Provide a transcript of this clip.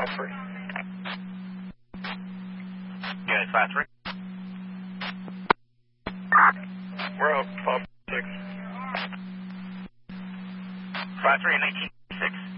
3. Unit 5-3. We're out 5-6. 5-3 and 19